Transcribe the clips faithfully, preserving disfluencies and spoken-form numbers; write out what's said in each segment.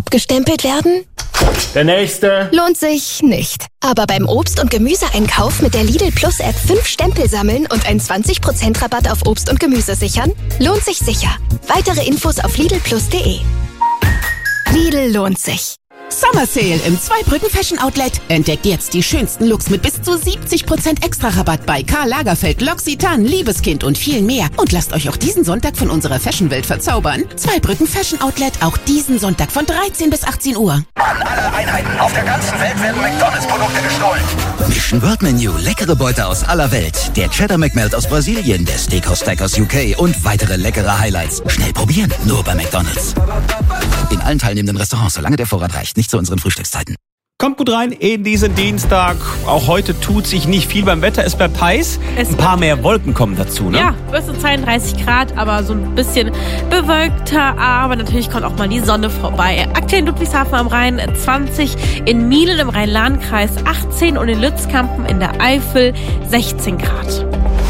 abgestempelt werden? Der nächste. Lohnt sich nicht. Aber beim Obst- und Gemüseeinkauf mit der Lidl Plus App fünf Stempel sammeln und einen zwanzig Prozent Rabatt auf Obst und Gemüse sichern? Lohnt sich sicher. Weitere Infos auf lidl plus punkt de. Lidl lohnt sich. Summer Sale im Zweibrücken Fashion Outlet. Entdeckt jetzt die schönsten Looks mit bis zu siebzig Prozent Extra-Rabatt bei Karl Lagerfeld, L'Occitane, Liebeskind und viel mehr. Und lasst euch auch diesen Sonntag von unserer Fashion-Welt verzaubern. Zweibrücken Fashion Outlet, auch diesen Sonntag von dreizehn bis achtzehn Uhr. An alle Einheiten auf der ganzen Welt werden McDonalds-Produkte gestohlen. Mission World Menu, leckere Beute aus aller Welt. Der Cheddar McMelt aus Brasilien, der Steakhouse Stack aus U K und weitere leckere Highlights. Schnell probieren, nur bei McDonalds. In allen teilnehmenden Restaurants, solange der Vorrat reicht, nicht zu unseren Frühstückszeiten. Kommt gut rein in diesen Dienstag. Auch heute tut sich nicht viel beim Wetter. Es bleibt heiß. Es ein paar mehr Wolken kommen dazu, ne? Ja, bis zu zweiunddreißig Grad, aber so ein bisschen bewölkter. Aber natürlich kommt auch mal die Sonne vorbei. Aktuell in Ludwigshafen am Rhein zwanzig, in Mielen im Rhein-Lahn-Kreis achtzehn und in Lützkampen in der Eifel sechzehn Grad.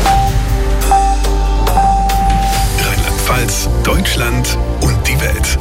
Rheinland-Pfalz, Deutschland und die Welt.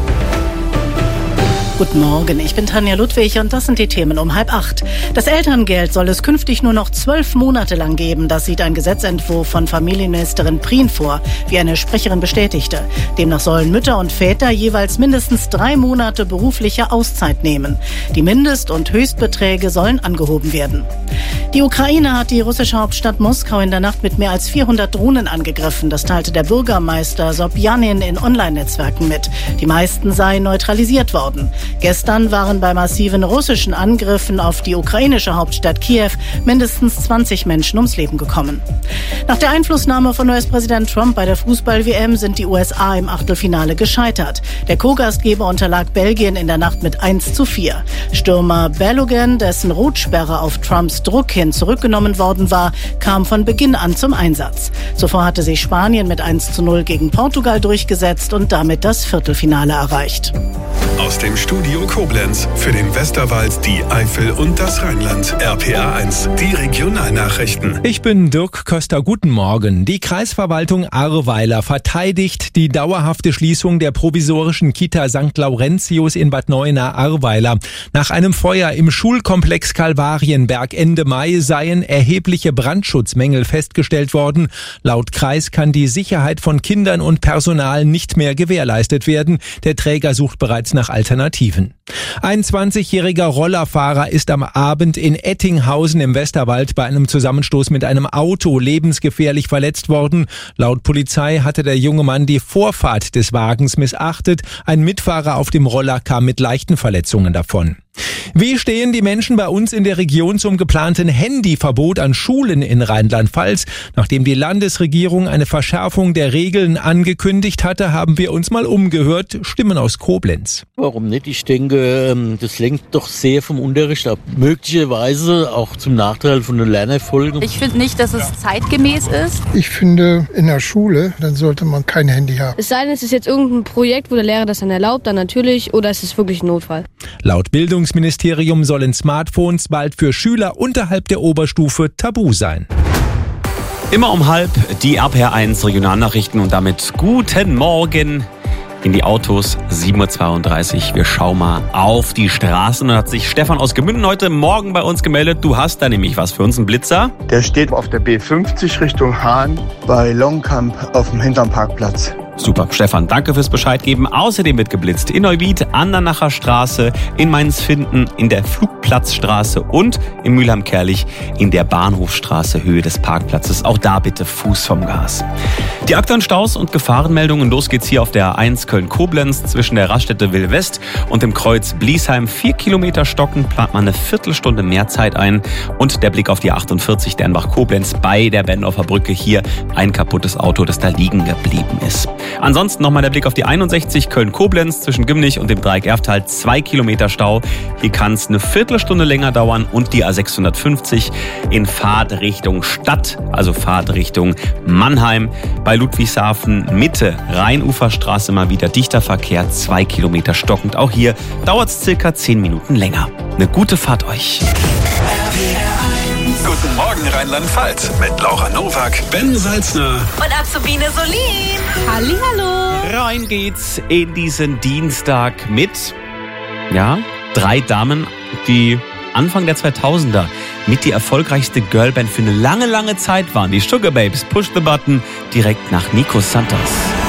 Guten Morgen, ich bin Tanja Ludwig und das sind die Themen um halb acht. Das Elterngeld soll es künftig nur noch zwölf Monate lang geben. Das sieht ein Gesetzentwurf von Familienministerin Prien vor, wie eine Sprecherin bestätigte. Demnach sollen Mütter und Väter jeweils mindestens drei Monate berufliche Auszeit nehmen. Die Mindest- und Höchstbeträge sollen angehoben werden. Die Ukraine hat die russische Hauptstadt Moskau in der Nacht mit mehr als vierhundert Drohnen angegriffen. Das teilte der Bürgermeister Sobjanin in Online-Netzwerken mit. Die meisten seien neutralisiert worden. Gestern waren bei massiven russischen Angriffen auf die ukrainische Hauptstadt Kiew mindestens zwanzig Menschen ums Leben gekommen. Nach der Einflussnahme von U S-Präsident Trump bei der Fußball-W M sind die U S A im Achtelfinale gescheitert. Der Co-Gastgeber unterlag Belgien in der Nacht mit eins zu vier. Stürmer Balogun, dessen Rotsperre auf Trumps Druck hin zurückgenommen worden war, kam von Beginn an zum Einsatz. Zuvor hatte sich Spanien mit eins zu null gegen Portugal durchgesetzt und damit das Viertelfinale erreicht. Aus dem Studio Koblenz für den Westerwald, die Eifel und das Rheinland. R P R eins, die Regionalnachrichten. Ich bin Dirk Köster, guten Morgen. Die Kreisverwaltung Ahrweiler verteidigt die dauerhafte Schließung der provisorischen Kita Sankt Laurentius in Bad Neuenahr-Ahrweiler. Nach einem Feuer im Schulkomplex Kalvarienberg Ende Mai seien erhebliche Brandschutzmängel festgestellt worden. Laut Kreis kann die Sicherheit von Kindern und Personal nicht mehr gewährleistet werden. Der Träger sucht bereits nach Alternativen. Ein zwanzigjähriger Rollerfahrer ist am Abend in Ettinghausen im Westerwald bei einem Zusammenstoß mit einem Auto lebensgefährlich verletzt worden. Laut Polizei hatte der junge Mann die Vorfahrt des Wagens missachtet. Ein Mitfahrer auf dem Roller kam mit leichten Verletzungen davon. Wie stehen die Menschen bei uns in der Region zum geplanten Handyverbot an Schulen in Rheinland-Pfalz? Nachdem die Landesregierung eine Verschärfung der Regeln angekündigt hatte, haben wir uns mal umgehört. Stimmen aus Koblenz. Warum nicht? Ich denke, das lenkt doch sehr vom Unterricht ab. Möglicherweise auch zum Nachteil von den Lernerfolgen. Ich finde nicht, dass es zeitgemäß ist. Ich finde, in der Schule, dann sollte man kein Handy haben. Es sei denn, es ist jetzt irgendein Projekt, wo der Lehrer das dann erlaubt, dann natürlich, oder es ist wirklich ein Notfall. Laut Bildungsministerium sollen Smartphones bald für Schüler unterhalb der Oberstufe tabu sein. Immer um halb die R P R eins Regionalnachrichten und damit guten Morgen in die Autos. sieben Uhr zweiunddreißig. Wir schauen mal auf die Straßen. Da hat sich Stefan aus Gemünden heute Morgen bei uns gemeldet. Du hast da nämlich was für uns, einen Blitzer. Der steht auf der B fünfzig Richtung Hahn bei Longkamp auf dem hinteren Parkplatz. Super, Stefan, danke fürs Bescheid geben. Außerdem wird geblitzt in Neuwied, an der Nacher Straße, in Mainz-Finden, in der Flugplatzstraße und in Mülheim-Kerlich in der Bahnhofstraße, Höhe des Parkplatzes. Auch da bitte Fuß vom Gas. Die aktuellen Staus und Gefahrenmeldungen. Los geht's hier auf der A eins Köln-Koblenz zwischen der Raststätte Will-West und dem Kreuz Bliesheim. Vier Kilometer stocken, plant man eine Viertelstunde mehr Zeit ein. Und der Blick auf die achtundvierzig Dernbach-Koblenz bei der Bendorfer Brücke. Hier ein kaputtes Auto, das da liegen geblieben ist. Ansonsten nochmal der Blick auf die einundsechzig Köln-Koblenz zwischen Gimnich und dem Dreieck Erftal. Zwei Kilometer Stau. Hier kann es eine Viertelstunde länger dauern. Und die A sechshundertfünfzig in Fahrtrichtung Stadt, also Fahrtrichtung Mannheim. Bei Ludwigshafen Mitte, Rheinuferstraße mal wieder dichter Verkehr. Zwei Kilometer stockend. Auch hier dauert es circa zehn Minuten länger. Eine gute Fahrt euch. Guten Morgen Rheinland-Pfalz mit Laura Nowak, Ben Salzner und Azubine Solin. Hallihallo. Rein geht's in diesen Dienstag mit Ja, drei Damen, die Anfang der zweitausender mit die erfolgreichste Girlband für eine lange, lange Zeit waren. Die Sugababes, Push the Button, direkt nach Nico Santos.